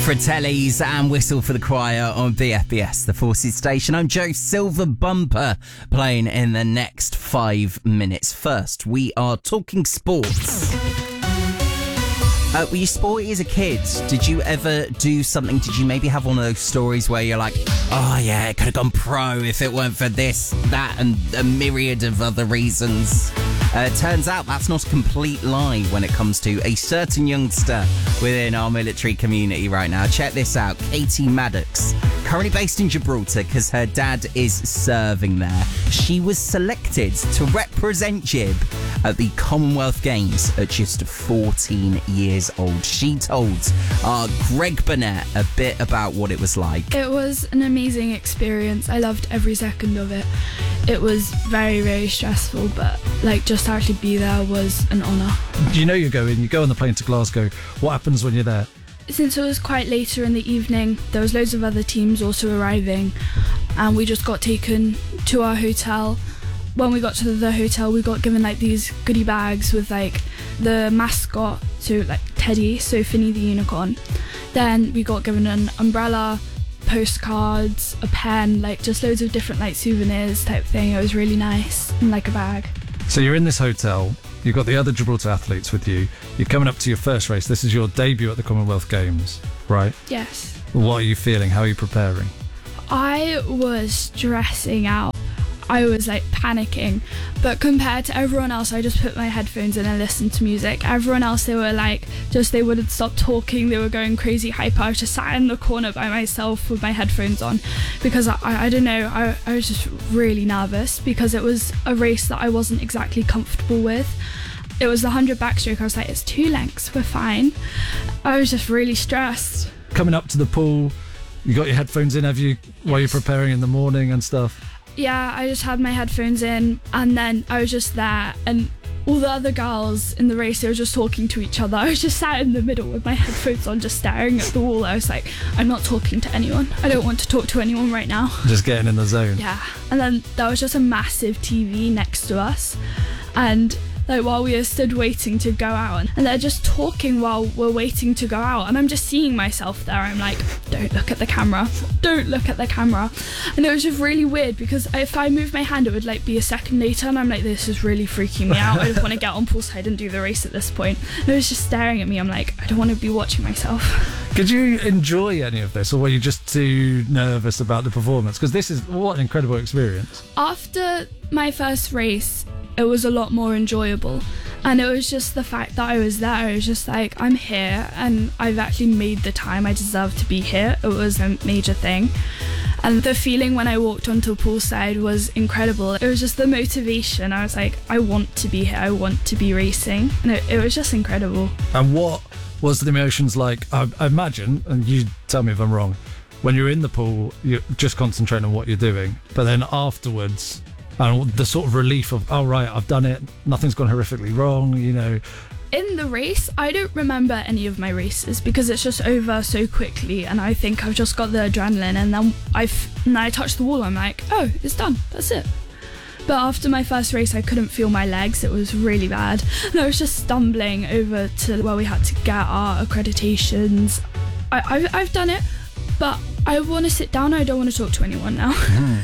Fratellis and Whistle for the Choir on BFBS, the Forces station. I'm Joe Silver Bumper, playing in the next 5 minutes. First, we are talking sports. Were you sporty as a kid? Did you ever do something? Did you maybe have one of those stories where you're like, oh yeah, it could have gone pro if it weren't for this, that, and a myriad of other reasons? Turns out that's not a complete lie when it comes to a certain youngster within our military community right now. Check this out. Katie Maddox, currently based in Gibraltar because her dad is serving there. She was selected to represent Gib at the Commonwealth Games at just 14 years old. She told Greg Burnett a bit about what it was like. It was an amazing experience. I loved every second of it. It was very, very stressful, but just to actually be there was an honour. You know, you go on the plane to Glasgow. What happens when you're there? Since it was quite later in the evening, there was loads of other teams also arriving, and we just got taken to our hotel. When we got to the hotel, we got given these goodie bags with the mascot, so Teddy, so Finny the unicorn. Then we got given an umbrella, postcards, a pen, just loads of different souvenirs type thing. It was really nice, and a bag. So you're in this hotel, you've got the other Gibraltar athletes with you, you're coming up to your first race. This is your debut at the Commonwealth Games, right? Yes. What are you feeling? How are you preparing? I was stressing out. I was panicking, but compared to everyone else, I just put my headphones in and listened to music. Everyone else, they were they wouldn't stop talking, they were going crazy hyper. I was just sat in the corner by myself with my headphones on because I don't know, I was just really nervous because it was a race that I wasn't exactly comfortable with. It was the 100 backstroke. I was like, it's 2 lengths, we're fine. I was just really stressed. Coming up to the pool, you got your headphones in, have you, while you're preparing in the morning and stuff? Yeah, I just had my headphones in, and then I was just there, and all the other girls in the race, they were just talking to each other. I was just sat in the middle with my headphones on, just staring at the wall. I was like, I'm not talking to anyone. I don't want to talk to anyone right now. Just getting in the zone. Yeah. And then there was just a massive TV next to us, and while we were stood waiting to go out, and they're just talking while we're waiting to go out, and I'm just seeing myself there. I'm like, don't look at the camera, don't look at the camera. And it was just really weird because if I moved my hand, it would be a second later, and I'm like, this is really freaking me out. I just want to get on poolside and do the race at this point. And it was just staring at me. I'm like, I don't want to be watching myself. Could you enjoy any of this, or were you just too nervous about the performance? Because this is, what an incredible experience. After my first race, it was a lot more enjoyable, and it was just the fact that I was there. I was just like, I'm here and I've actually made the time. I deserve to be here. It was a major thing, and the feeling when I walked onto poolside was incredible. It was just the motivation. I was like, I want to be here, I want to be racing, and it was just incredible. And what was the emotions like? I imagine, and you tell me if I'm wrong, when you're in the pool, you're just concentrating on what you're doing, but then afterwards, and the sort of relief of, oh right, I've done it, nothing's gone horrifically wrong, In the race, I don't remember any of my races because it's just over so quickly, and I think I've just got the adrenaline, and then I touch the wall, I'm like, oh, it's done, that's it. But after my first race, I couldn't feel my legs. It was really bad, and I was just stumbling over to where we had to get our accreditations. I've done it, but I want to sit down. I don't want to talk to anyone now.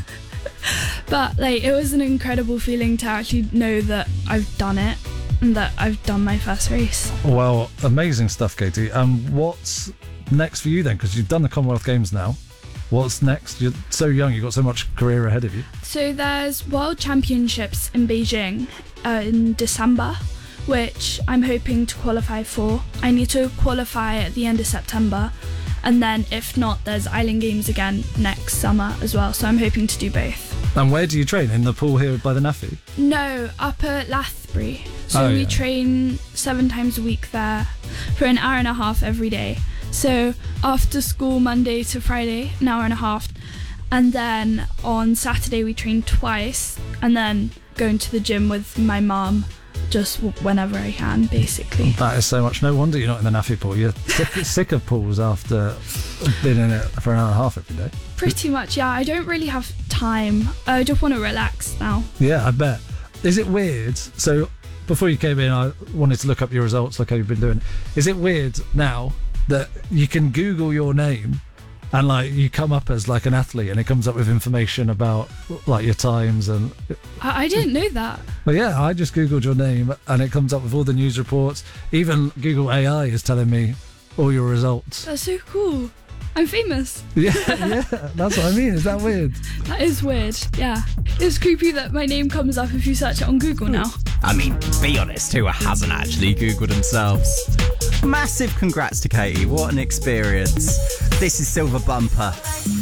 But it was an incredible feeling to actually know that I've done it and that I've done my first race. Well, amazing stuff, Katie. And what's next for you then? Because you've done the Commonwealth Games now. What's next? You're so young, you've got so much career ahead of you. So there's World Championships in Beijing in December, which I'm hoping to qualify for. I need to qualify at the end of September, and then if not, there's Island Games again next summer as well, so I'm hoping to do both. And where do you train? In the pool here by the NAFI? No, up at Lathbury. So we train 7 times a week there for an hour and a half every day. So after school, Monday to Friday, an hour and a half. And then on Saturday we train twice, and then going to the gym with my mum just whenever I can, basically. That is so much. No wonder you're not in the NAFI pool. You're sick of pools after being in it for an hour and a half every day. Pretty much, yeah. I don't really have time. I just want to relax now. Yeah, I bet. Is it weird? So before you came in, I wanted to look up your results, like how you've been doing. Is it weird now that you can Google your name and like you come up as like an athlete, and it comes up with information about like your times and. I didn't know that. But yeah, I just Googled your name and it comes up with all the news reports. Even Google AI is telling me all your results. That's so cool. I'm famous. Yeah, that's what I mean. Is that weird? That is weird, yeah. It's creepy that my name comes up if you search it on Google now. I mean, be honest, who hasn't actually Googled themselves? Massive congrats to Katie. What an experience. This is Silver Bumper.